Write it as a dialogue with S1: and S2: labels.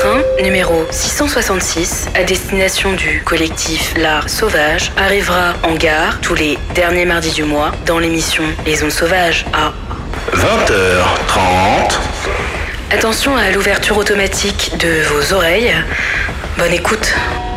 S1: train numéro 666 à destination du collectif L'Art Sauvage arrivera en gare tous les derniers mardis du mois dans l'émission Les Ondes Sauvages à
S2: 20h30.
S1: Attention à l'ouverture automatique de vos oreilles. Bonne écoute.